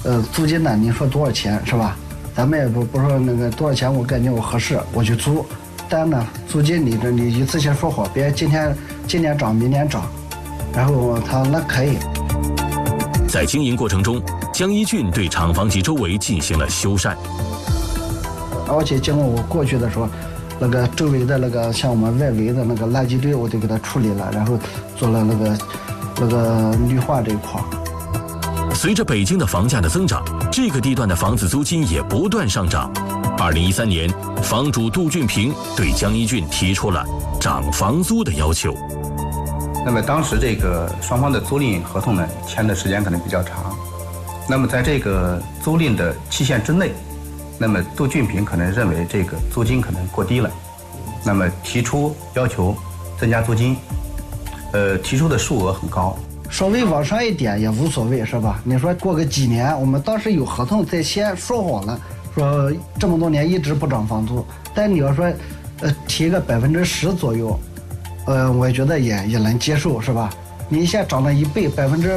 租金呢，你说多少钱是吧？咱们也不说那个多少钱，我感觉我合适，我去租。但呢，租金你一次性说好，别今年涨，明年涨。然后他那可以。 在经营过程中，江一俊对厂房及周围进行了修缮。 而且经过我过去的时候，那个周围的那个像我们外围的那个垃圾堆，我都给它处理了，然后做了那个绿化这一块。 随着北京的房价的增长，这个地段的房子租金也不断上涨。2013年，房主杜俊平对江一俊提出了涨房租的要求。 那么当时这个双方的租赁合同呢，签的时间可能比较长。那么在这个租赁的期限之内，那么杜俊平可能认为这个租金可能过低了，那么提出要求增加租金，提出的数额很高。 稍微往上一点也无所谓，是吧？你说过个几年，我们当时有合同在先说好了，说这么多年一直不涨房租，但你要说，提个10%左右。我觉得也能接受，是吧？你一下涨了1倍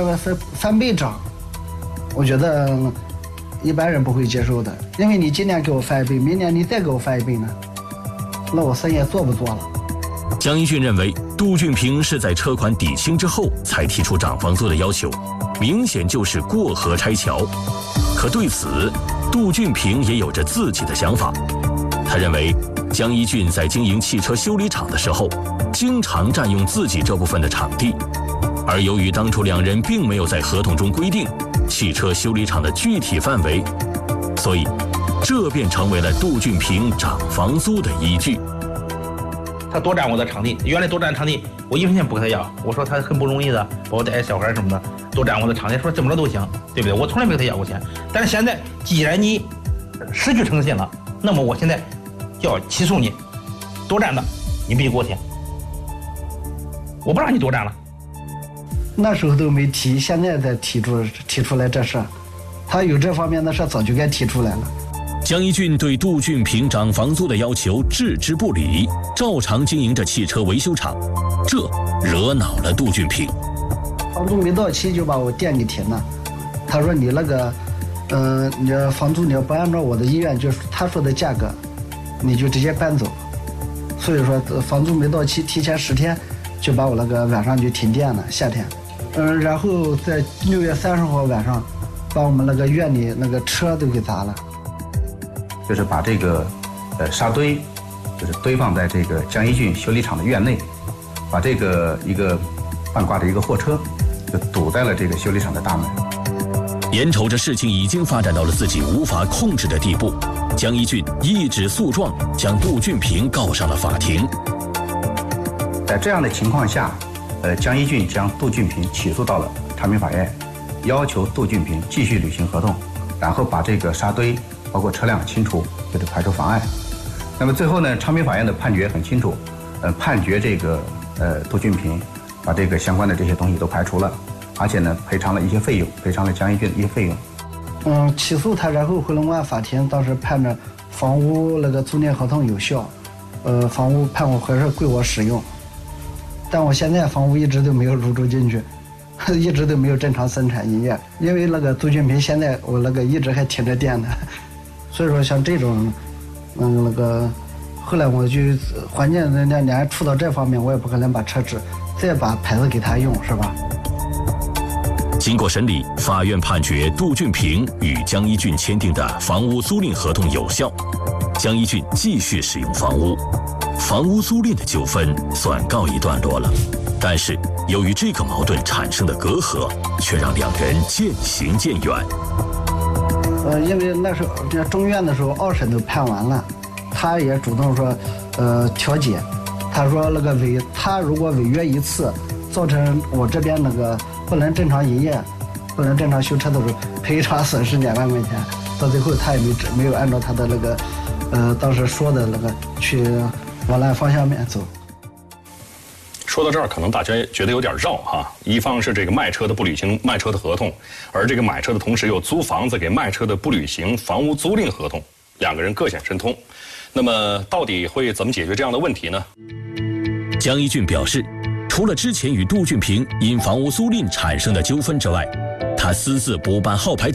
，3倍涨，我觉得一般人不会接受的。因为你今年给我翻1倍，明年你再给我翻1倍呢，那我生意做不做了？ 江一俊认为，杜俊平是在车款抵清之后才提出涨房租的要求，明显就是过河拆桥。可对此，杜俊平也有着自己的想法。他认为，江一俊在经营汽车修理厂的时候，经常占用自己这部分的场地，而由于当初两人并没有在合同中规定汽车修理厂的具体范围，所以这便成为了杜俊平涨房租的依据。 他多占我的场地，原来多占场地，我1分钱不给他要，我说他很不容易的，包括带小孩什么的，多占我的场地，说怎么着都行，对不对？我从来没给他要过钱。但是现在既然你失去诚信了，那么我现在就要起诉你，多占的你必须给我钱。我不让你多占了， 那时候都没提，现在才提出来这事，他有这方面的事早就该提出来了。 江一俊对杜俊平涨房租的要求置之不理，照常经营着汽车维修厂，这惹恼了杜俊平。 房租没到期就把我店给停了，他说你那个，你房租你要不按照我的意愿，就是他说的价格，你就直接搬走。所以说房租没到期，提前10天。就把我那个晚上就停电了，夏天，然后在6月30号晚上，把我们那个院里那个车都给砸了， 就是把这个沙堆，就是堆放在这个江一俊修理厂的院内，把这个一个半挂的一个货车，就堵在了这个修理厂的大门。 眼瞅着事情已经发展到了自己无法控制的地步，江一俊一纸诉状将杜俊平告上了法庭。 在这样的情况下，江一俊将杜俊平起诉到了昌平法院，要求杜俊平继续履行合同，然后把这个沙堆包括车辆清除，就是排除妨碍。那么最后呢，昌平法院的判决很清楚，判决这个杜俊平把这个相关的这些东西都排除了，而且呢赔偿了一些费用，赔偿了江一俊的一些费用。 起诉他，然后回龙观法庭当时判着房屋那个租赁合同有效，房屋判我还是归我使用。但我现在房屋一直都没有入住进去，一直都没有正常生产营业，因为那个杜俊平现在我那个一直还停着电呢，所以说像这种，那个，后来我就环境人家处到这方面，我也不可能把车址再把牌子给他用，是吧？ 经过审理，法院判决杜俊平与江一俊签订的房屋租赁合同有效，江一俊继续使用房屋。房屋租赁的纠纷算告一段落了，但是由于这个矛盾产生的隔阂，却让两人渐行渐远。 因为那时候中院的时候2审都判完了，他也主动说，调解，他说那个他如果违约1次，造成我这边那个不能正常营业，不能正常修车的时候，赔偿损失2万块钱。到最后他也没有按照他的那个，当时说的那个去往那方向面走。 说到这儿，可能大家觉得有点绕哈。一方是这个卖车的不履行卖车的合同，而这个买车的同时又租房子给卖车的不履行房屋租赁合同，两个人各显神通。那么到底会怎么解决这样的问题呢？ 江一俊表示，除了之前与杜俊平因房屋租赁产生的纠纷之外，他私自补办号牌